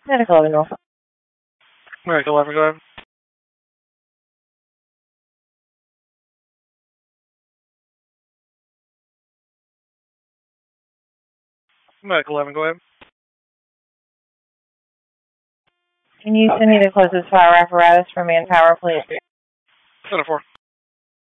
Medical 11, Norfolk. Medical 11, go ahead. Medical 11, go ahead. Can you send me the closest fire apparatus for manpower, please? 10-4.